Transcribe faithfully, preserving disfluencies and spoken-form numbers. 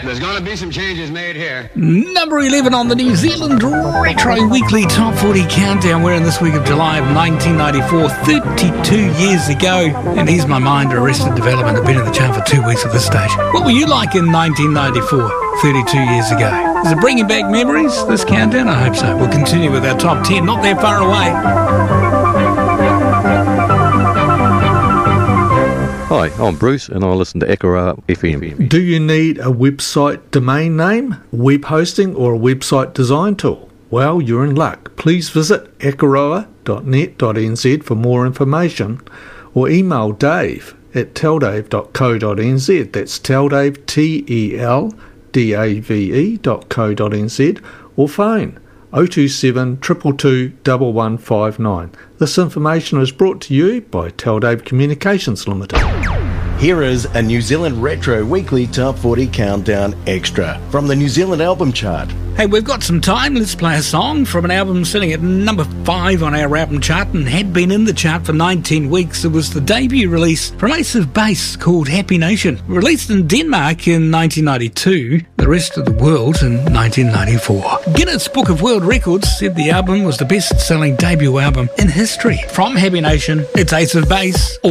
There's going to be some changes made here. Number eleven on the New Zealand Retro Weekly Top forty Countdown. We're in this week of July of nineteen ninety-four, thirty-two years ago. And here's my mind, Arrested Development have been in the chart for two weeks at this stage. What were you like in nineteen ninety-four, thirty-two years ago? Is it bringing back memories, this countdown? I hope so. We'll continue with our top ten, not that far away. Hi, I'm Bruce and I listen to Ekaroa F M. Do you need a website domain name, web hosting or a website design tool? Well, you're in luck. Please visit ekaroa dot net dot n z for more information or email Dave at teldave dot co dot n z. That's teldave, T E L D A V E dot co dot n z, or phone oh two seven, two two two, one one five nine. This information is brought to you by Teldave Communications Limited. Here is a New Zealand Retro Weekly Top forty Countdown Extra from the New Zealand Album Chart. Hey, we've got some time. Let's play a song from an album sitting at number five on our album chart and had been in the chart for nineteen weeks. It was the debut release from Ace of Base called Happy Nation. Released in Denmark in nineteen ninety-two, the rest of the world in nineteen ninety-four. Guinness Book of World Records said the album was the best-selling debut album in history. From Happy Nation, it's Ace of Base.